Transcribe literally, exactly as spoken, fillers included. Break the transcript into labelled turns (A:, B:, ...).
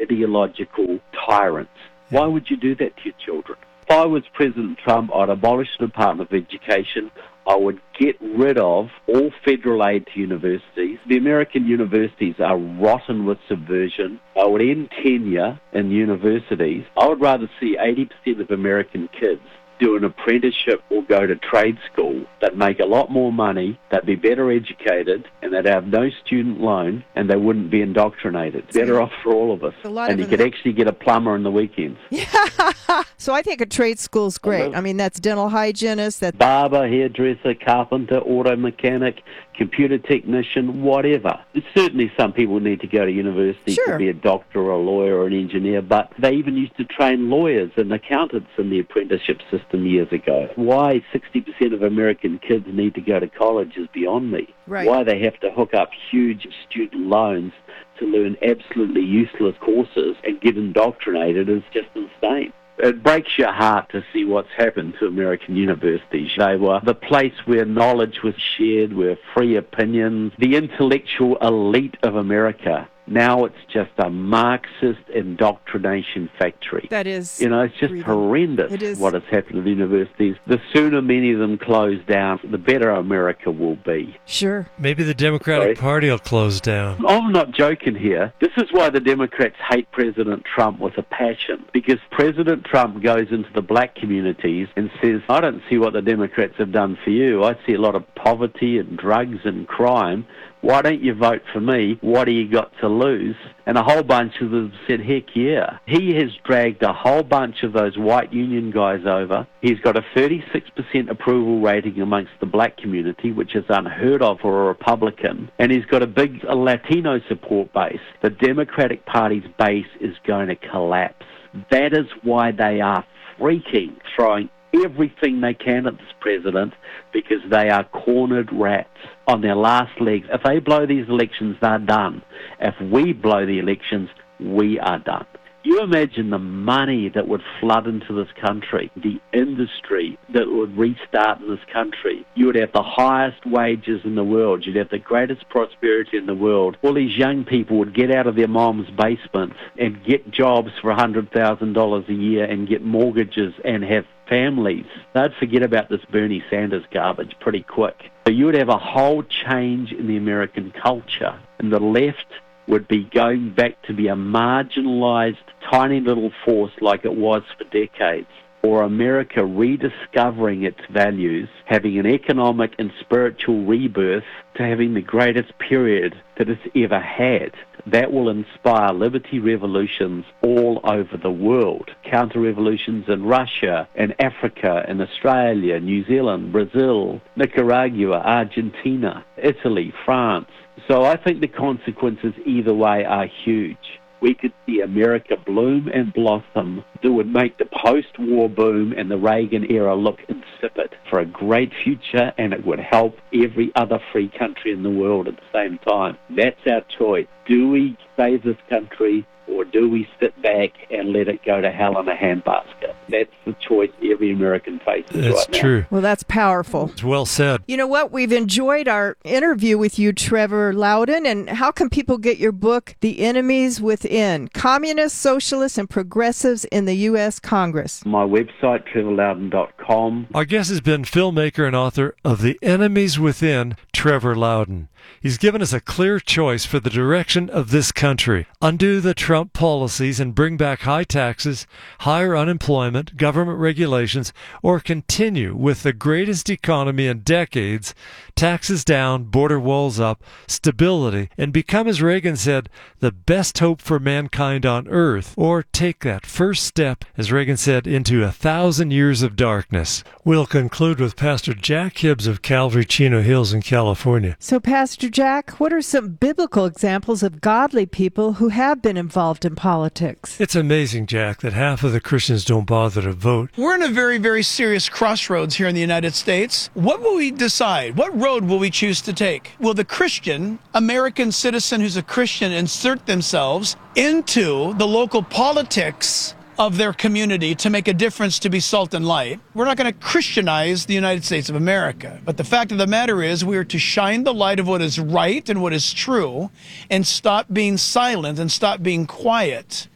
A: ideological tyrants. Why would you do that to your children? If I was President Trump, I'd abolish the Department of Education. I would get rid of all federal aid to universities. The American universities are rotten with subversion. I would end tenure in universities. I would rather see eighty percent of American kids do an apprenticeship or go to trade school. They'd make a lot more money, they'd be better educated, and they'd have no student loan, and they wouldn't be indoctrinated. Better off for all of us.
B: A lot
A: and
B: of
A: you could
B: them-
A: actually get a plumber in the weekends.
B: Yeah. So I think a trade school's great.
A: Hello?
B: I mean, that's dental hygienist, that's
A: Barber, hairdresser, carpenter, auto mechanic, computer technician, whatever. Certainly some people need to go to university
B: Sure.
A: to be a doctor or a lawyer or an engineer, but they even used to train lawyers and accountants in the apprenticeship system years ago. Why sixty percent of American kids need to go to college is beyond me.
B: Right.
A: Why they have to hook up huge student loans to learn absolutely useless courses and get indoctrinated is just insane. It breaks your heart to see what's happened to American universities. They were the place where knowledge was shared, where free opinions, the intellectual elite of America. Now it's just a Marxist indoctrination factory.
B: that is.
A: You know, it's just
B: Reading.
A: horrendous
B: It is.
A: what has happened to the universities. The sooner many of them close down, the better America will be.
B: Sure.
C: Maybe the Democratic
A: Sorry?
C: Party will close down.
A: I'm not joking here. This is why the Democrats hate President Trump with a passion. Because President Trump goes into the black communities and says, I don't see what the Democrats have done for you. I see a lot of poverty and drugs and crime. Why don't you vote for me? What do you got to lose? And a whole bunch of them said, heck yeah. He has dragged a whole bunch of those white union guys over. He's got a thirty-six percent approval rating amongst the black community, which is unheard of for a Republican. And he's got a big Latino support base. The Democratic Party's base is going to collapse. That is why they are freaking, throwing everything they can at this president, because they are cornered rats on their last legs. If they blow these elections, they're done. If we blow the elections, we are done. You imagine the money that would flood into this country, the industry that would restart in this country. You would have the highest wages in the world. You'd have the greatest prosperity in the world. All these young people would get out of their mom's basements and get jobs for one hundred thousand dollars a year and get mortgages and have families. They'd forget about this Bernie Sanders garbage pretty quick. So you would have a whole change in the American culture, and the left would be going back to be a marginalized, tiny little force like it was for decades, or America rediscovering its values, having an economic and spiritual rebirth to having the greatest period that it's ever had. That will inspire liberty revolutions all over the world. Counter-revolutions in Russia, in Africa, in Australia, New Zealand, Brazil, Nicaragua, Argentina, Italy, France. So I think the consequences either way are huge. We could see America bloom and blossom that would make the post-war boom and the Reagan era look insipid for a great future, and it would help every other free country in the world at the same time. That's our choice. Do we save this country, or do we sit back and let it go to hell in a handbasket? That's the choice every American faces
C: That's
A: right now.
C: true.
B: Well, that's powerful.
C: It's well said.
B: You know what? We've enjoyed our interview with you, Trevor Loudon. And how can people get your book, The Enemies Within? Communists, Socialists, and Progressives in the U S Congress.
A: My website, trevor loudon dot com.
C: Our guest has been filmmaker and author of The Enemies Within, Trevor Loudon. He's given us a clear choice for the direction of this country. Undo the Trump policies and bring back high taxes, higher unemployment, government regulations, or continue with the greatest economy in decades, taxes down, border walls up, stability, and become, as Reagan said, the best hope for mankind on earth, or take that first step, as Reagan said, into a thousand years of darkness. We'll conclude with Pastor Jack Hibbs of Calvary Chino Hills in California.
B: So, Pastor Jack, what are some biblical examples of godly people who have been involved in politics?
C: It's amazing, Jack, that half of the Christians don't bother to vote.
D: We're in a very, very serious crossroads here in the United States. What will we decide? What road will we choose to take? Will the Christian, American citizen who's a Christian, insert themselves into the local politics of their community to make a difference, to be salt and light? We're not going to Christianize the United States of America. But the fact of the matter is, we are to shine the light of what is right and what is true and stop being silent and stop being quiet.